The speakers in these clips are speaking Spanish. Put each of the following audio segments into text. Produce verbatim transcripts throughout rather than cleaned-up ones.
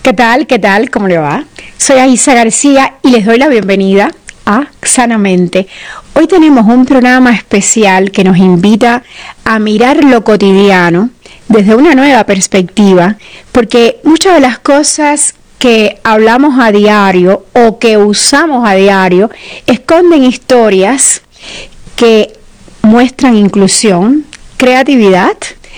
¿Qué tal? ¿Qué tal? ¿Cómo le va? Soy Aisa García y les doy la bienvenida a Sanamente. Hoy tenemos un programa especial que nos invita a mirar lo cotidiano desde una nueva perspectiva, porque muchas de las cosas que hablamos a diario o que usamos a diario esconden historias que muestran inclusión, creatividad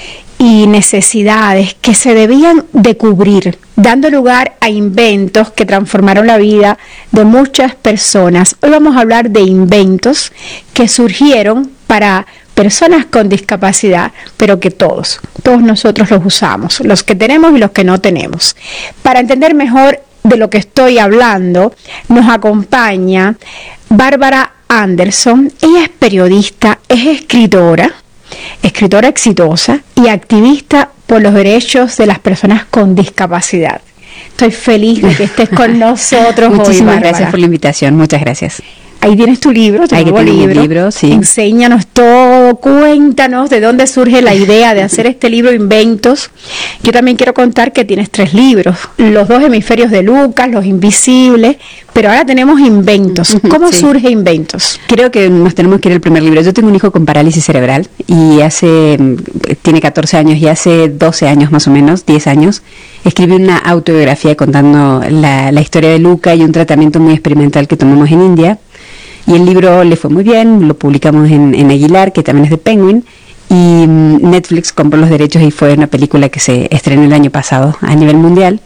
y necesidades que se debían de cubrir, dando lugar a inventos que transformaron la vida de muchas personas. Hoy vamos a hablar de inventos que surgieron para personas con discapacidad, pero que todos, todos nosotros los usamos, los que tenemos y los que no tenemos. Para entender mejor de lo que estoy hablando, nos acompaña Bárbara Anderson. Ella es periodista, es escritora, escritora exitosa y activista por los derechos de las personas con discapacidad. Estoy feliz de que estés con nosotros hoy, Muchísimas Bárbara. gracias por la invitación, muchas gracias. Ahí tienes tu libro, tu Ahí nuevo tengo mi libro. libro, sí. Enséñanos todo, cuéntanos de dónde surge la idea de hacer este libro Inventos. Yo también quiero contar que tienes tres libros, Los dos hemisferios de Lucas, Los invisibles, pero ahora tenemos Inventos. ¿Cómo Sí. surge Inventos? Creo que nos tenemos que ir al primer libro. Yo tengo un hijo con parálisis cerebral y hace, tiene catorce años y hace doce años más o menos, diez años, escribí una autobiografía contando la, la historia de Luca y un tratamiento muy experimental que tomamos en India. Y el libro le fue muy bien, lo publicamos en, en Aguilar, que también es de Penguin, y um, Netflix compró los derechos y fue una película que se estrenó el año pasado a nivel mundial.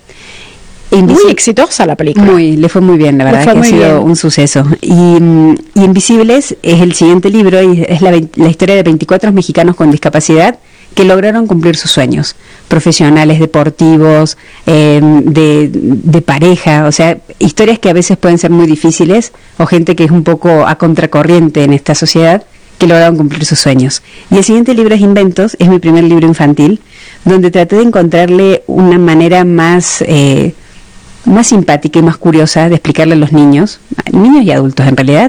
Muy exitosa la película. Muy, le fue muy bien, la Le verdad fue que ha muy sido bien. un suceso. Y, mm, y Invisibles es el siguiente libro y es la, vein- la historia de veinticuatro mexicanos con discapacidad que lograron cumplir sus sueños, profesionales, deportivos, eh, de, de pareja, o sea, historias que a veces pueden ser muy difíciles o gente que es un poco a contracorriente en esta sociedad que lograron cumplir sus sueños. Y el siguiente libro es Inventos, es mi primer libro infantil, donde traté de encontrarle una manera más... Eh, más simpática y más curiosa de explicarle a los niños, niños y adultos en realidad,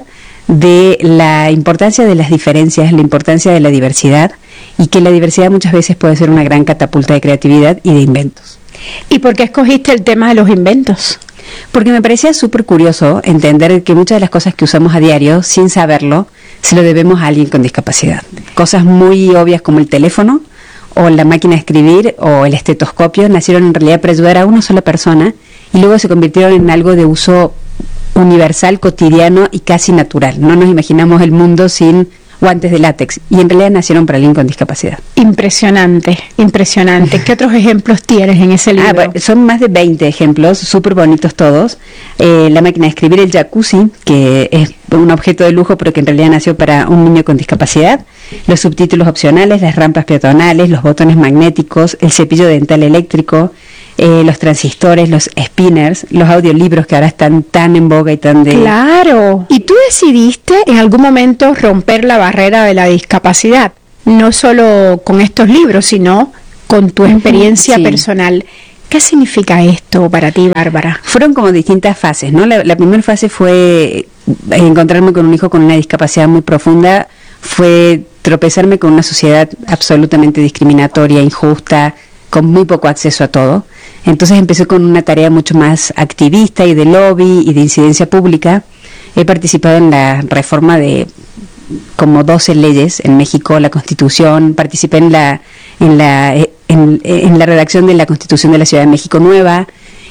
de la importancia de las diferencias, la importancia de la diversidad y que la diversidad muchas veces puede ser una gran catapulta de creatividad y de inventos. ¿Y por qué escogiste el tema de los inventos? Porque me parecía súper curioso entender que muchas de las cosas que usamos a diario, sin saberlo, se lo debemos a alguien con discapacidad. Cosas muy obvias como el teléfono o la máquina de escribir o el estetoscopio nacieron en realidad para ayudar a una sola persona y luego se convirtieron en algo de uso universal, cotidiano y casi natural. No nos imaginamos el mundo sin guantes de látex y en realidad nacieron para alguien con discapacidad. Impresionante, impresionante. ¿Qué otros ejemplos tienes en ese libro? Ah, bueno, son más de veinte ejemplos, súper bonitos todos. Eh, la máquina de escribir, el jacuzzi, que es un objeto de lujo pero que en realidad nació para un niño con discapacidad. Los subtítulos opcionales, las rampas peatonales, los botones magnéticos, el cepillo dental eléctrico, eh, los transistores, los spinners, los audiolibros que ahora están tan en boga y tan de... Claro. ¿Y tú decidiste en algún momento romper la barrera de la discapacidad? No solo con estos libros, sino con tu experiencia sí. personal. ¿Qué significa esto para ti, Bárbara? Fueron como distintas fases, ¿no? La, la primera fase fue encontrarme con un hijo con una discapacidad muy profunda, fue tropezarme con una sociedad absolutamente discriminatoria, injusta, con muy poco acceso a todo. Entonces empecé con una tarea mucho más activista y de lobby y de incidencia pública. He participado en la reforma de como doce leyes en México, la Constitución, participé en la en la en, en la redacción de la Constitución de la Ciudad de México Nueva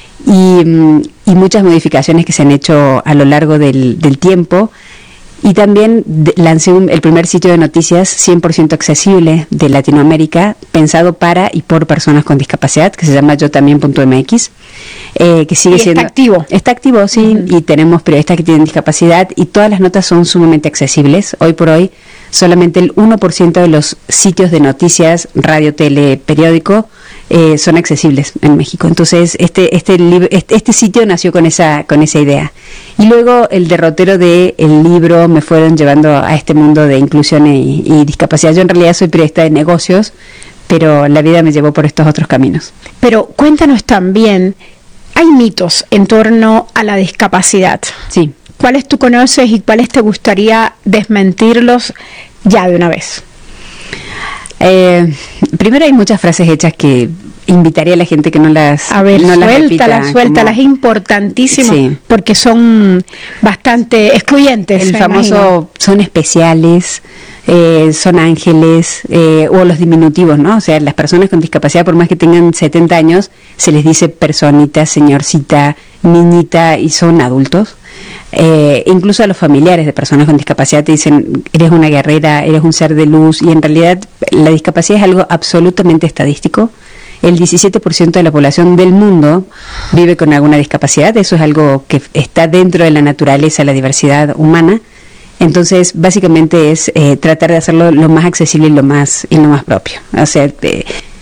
y, y muchas modificaciones que se han hecho a lo largo del, del tiempo. Y también de, lancé un, el primer sitio de noticias cien por ciento accesible de Latinoamérica, pensado para y por personas con discapacidad, que se llama yo también punto eme equis, eh, que sigue y siendo... está activo. Está activo, sí, uh-huh. Y tenemos periodistas que tienen discapacidad y todas las notas son sumamente accesibles. Hoy por hoy, solamente el uno por ciento de los sitios de noticias, radio, tele, periódico, eh, son accesibles en México. Entonces, este este, libro, este este sitio nació con esa con esa idea. Y luego el derrotero del libro me fueron llevando a este mundo de inclusión y, y discapacidad. Yo en realidad soy periodista de negocios, pero la vida me llevó por estos otros caminos. Pero cuéntanos también, hay mitos en torno a la discapacidad. Sí. ¿Cuáles tú conoces y cuáles te gustaría desmentirlos ya de una vez? Eh, primero hay muchas frases hechas que invitaría a la gente que no las A ver, no las suéltalas, repita, suéltalas, como- es importantísimo, Sí. porque son bastante excluyentes. el me famoso imagino. son especiales, eh, son ángeles, eh, o los diminutivos, ¿no? O sea, las personas con discapacidad, por más que tengan setenta años, se les dice personita, señorcita, niñita, y son adultos. Eh, incluso a los familiares de personas con discapacidad te dicen, eres una guerrera, eres un ser de luz, y en realidad la discapacidad es algo absolutamente estadístico. El diecisiete por ciento de la población del mundo vive con alguna discapacidad, eso es algo que está dentro de la naturaleza, la diversidad humana. Entonces, básicamente es eh, tratar de hacerlo lo más accesible y lo más y lo más propio. O sea, eh,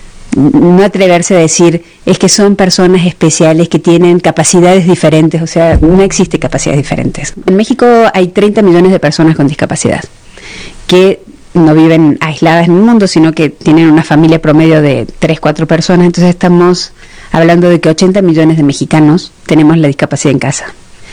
no atreverse a decir es que son personas especiales que tienen capacidades diferentes, o sea, no existe capacidades diferentes. En México hay treinta millones de personas con discapacidad que no viven aisladas en el mundo, sino que tienen una familia promedio de tres, cuatro personas. Entonces estamos hablando de que ochenta millones de mexicanos tenemos la discapacidad en casa.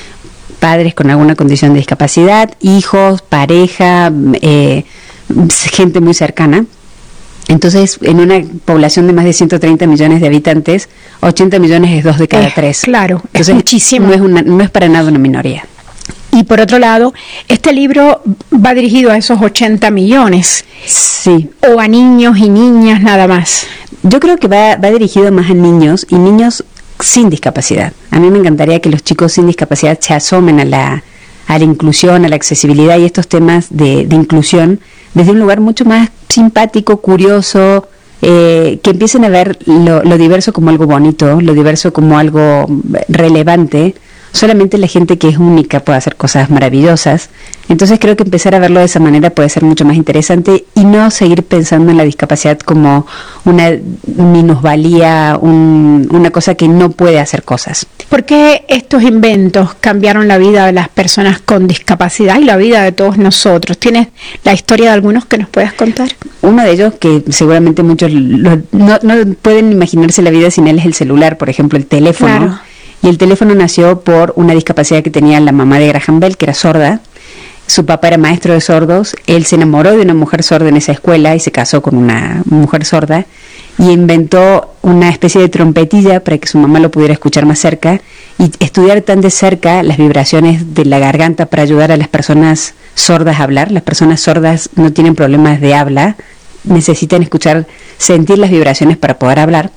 Padres con alguna condición de discapacidad, hijos, pareja, eh, gente muy cercana. Entonces, en una población de más de ciento treinta millones de habitantes, ochenta millones es dos de cada Eh, tres. claro, es Entonces, muchísimo. No es, una, no es para nada una minoría. Y por otro lado, este libro va dirigido a esos ochenta millones, Sí. o a niños y niñas nada más. Yo creo que va, va dirigido más a niños y niños sin discapacidad. A mí me encantaría que los chicos sin discapacidad se asomen a la, a la inclusión, a la accesibilidad y estos temas de, de inclusión desde un lugar mucho más simpático, curioso, eh, que empiecen a ver lo, lo diverso como algo bonito, lo diverso como algo relevante. Solamente la gente que es única puede hacer cosas maravillosas. Entonces creo que empezar a verlo de esa manera puede ser mucho más interesante y no seguir pensando en la discapacidad como una minusvalía, un, una cosa que no puede hacer cosas. ¿Por qué estos inventos cambiaron la vida de las personas con discapacidad y la vida de todos nosotros? ¿Tienes la historia de algunos que nos puedas contar? Uno de ellos, que seguramente muchos lo- no, no pueden imaginarse la vida sin él, es el celular, por ejemplo, el teléfono. Claro. Y el teléfono nació por una discapacidad que tenía la mamá de Graham Bell, que era sorda. Su papá era maestro de sordos. Él se enamoró de una mujer sorda en esa escuela y se casó con una mujer sorda. Y inventó una especie de trompetilla para que su mamá lo pudiera escuchar más cerca y estudiar tan de cerca las vibraciones de la garganta para ayudar a las personas sordas a hablar. Las personas sordas no tienen problemas de habla, necesitan escuchar, sentir las vibraciones para poder hablar.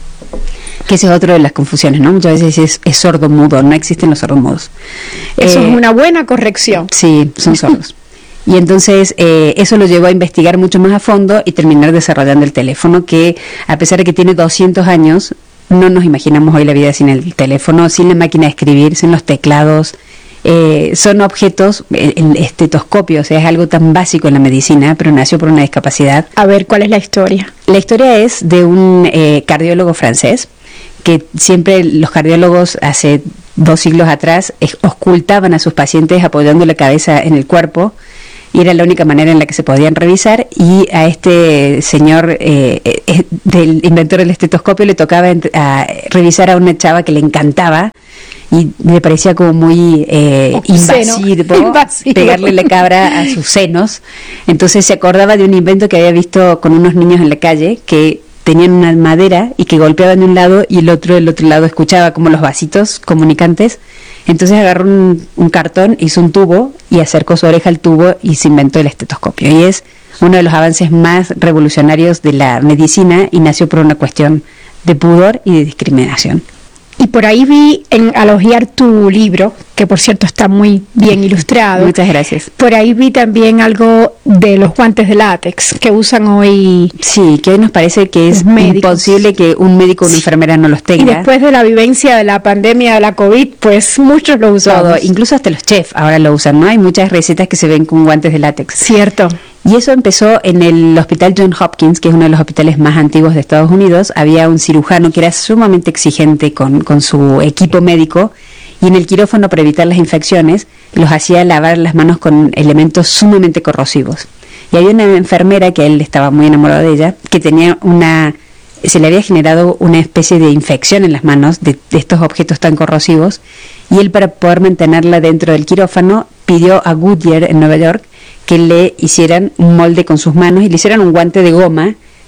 Que esa es otra de las confusiones, ¿no? Muchas veces es, es sordo mudo, no existen los sordos mudos. Eso Eh, es una buena corrección. Sí, son sordos. Y entonces eh, eso lo llevó a investigar mucho más a fondo y terminar desarrollando el teléfono, que a pesar de que tiene doscientos años, no nos imaginamos hoy la vida sin el teléfono, sin la máquina de escribir, sin los teclados. Eh, son objetos, el, el estetoscopio, o sea, es algo tan básico en la medicina, pero nació por una discapacidad. A ver, ¿cuál es la historia? La historia es de un eh, cardiólogo francés, que siempre los cardiólogos hace dos siglos atrás es, ocultaban a sus pacientes apoyando la cabeza en el cuerpo, y era la única manera en la que se podían revisar, y a este señor, eh, eh, del inventor del estetoscopio, le tocaba ent- a revisar a una chava que le encantaba, y le parecía como muy eh, Obsceno. invasivo, Invasivo. pegarle la cabra a sus senos. Entonces se acordaba de un invento que había visto con unos niños en la calle, que tenían una madera y que golpeaban de un lado y el otro del otro lado escuchaba como los vasitos comunicantes. Entonces agarró un, un cartón, hizo un tubo y acercó su oreja al tubo y se inventó el estetoscopio. Y es uno de los avances más revolucionarios de la medicina y nació por una cuestión de pudor y de discriminación. Y por ahí vi, en, al hojear tu libro, que por cierto está muy bien ilustrado, Muchas gracias. por ahí vi también algo de los guantes de látex que usan hoy. Sí, que hoy nos parece que es Los médicos. imposible que un médico o una Sí. enfermera no los Y tenga. después de la vivencia de la pandemia de la COVID, pues muchos lo usamos. Todo, incluso hasta los chefs ahora lo usan, ¿no? Hay muchas recetas que se ven con guantes de látex. Cierto. Y eso empezó en el hospital John Hopkins, que es uno de los hospitales más antiguos de Estados Unidos. Había un cirujano que era sumamente exigente con, con su equipo médico, y en el quirófano, para evitar las infecciones, los hacía lavar las manos con elementos sumamente corrosivos. Y había una enfermera, que él estaba muy enamorado de ella, que tenía una... se le había generado una especie de infección en las manos de, de estos objetos tan corrosivos, y él, para poder mantenerla dentro del quirófano, pidió a Goodyear en Nueva York que le hicieran un molde con sus manos y le hicieran un guante de goma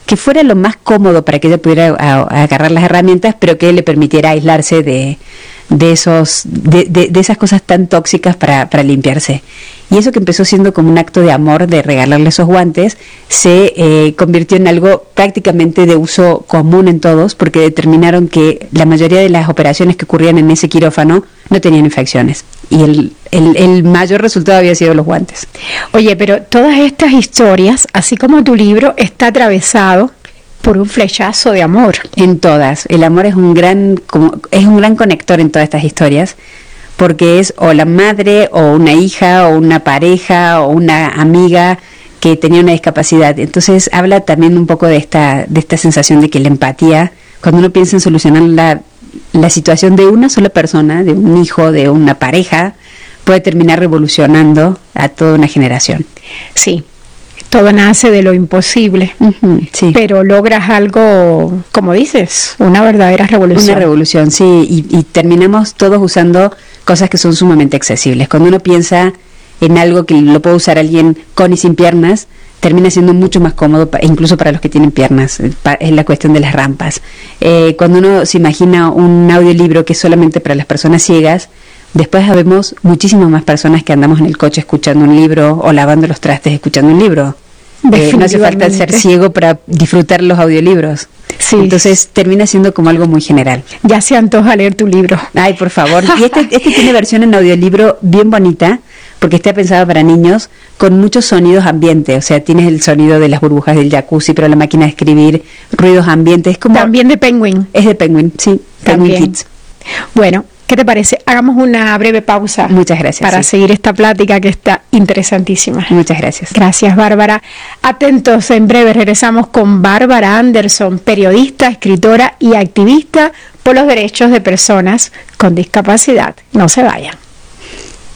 que fuera lo más cómodo para que ella pudiera a, a agarrar las herramientas, pero que le permitiera aislarse de, de esos de, de, de esas cosas tan tóxicas para, para limpiarse. Y eso que empezó siendo como un acto de amor, de regalarle esos guantes, se eh, convirtió en algo prácticamente de uso común en todos, porque determinaron que la mayoría de las operaciones que ocurrían en ese quirófano no tenían infecciones. Y el, el, el mayor resultado había sido los guantes. Oye, pero todas estas historias, así como tu libro, está atravesado por un flechazo de amor. En todas. El amor es un gran, como, es un gran conector en todas estas historias, porque es o la madre, o una hija, o una pareja, o una amiga que tenía una discapacidad. Entonces habla también un poco de esta, de esta sensación de que la empatía, cuando uno piensa en solucionar la, la situación de una sola persona, de un hijo, de una pareja, puede terminar revolucionando a toda una generación. Sí. Todo nace de lo imposible, uh-huh, sí. Pero logras algo, como dices, una verdadera revolución. Una revolución, sí, y, y terminamos todos usando cosas que son sumamente accesibles. Cuando uno piensa en algo que lo puede usar alguien con y sin piernas, termina siendo mucho más cómodo, incluso para los que tienen piernas, es la cuestión de las rampas. Eh, cuando uno se imagina un audiolibro que es solamente para las personas ciegas, después vemos muchísimas más personas que andamos en el coche escuchando un libro o lavando los trastes escuchando un libro. Eh, no hace falta ser ciego para disfrutar los audiolibros. Sí. Entonces termina siendo como algo muy general. Ya se antoja leer tu libro. Ay, por favor. Y este, este tiene versión en audiolibro bien bonita, porque está pensado para niños, con muchos sonidos ambientes. O sea, tienes el sonido de las burbujas del jacuzzi, pero la máquina de escribir, ruidos ambientes. Como también de Penguin. Es de Penguin, sí. También. Penguin Kids. Bueno, ¿qué te parece? Hagamos una breve pausa. Muchas gracias. Para sí. seguir esta plática que está interesantísima. Muchas gracias. Gracias, Bárbara. Atentos, en breve regresamos con Bárbara Anderson, periodista, escritora y activista por los derechos de personas con discapacidad. No se vayan.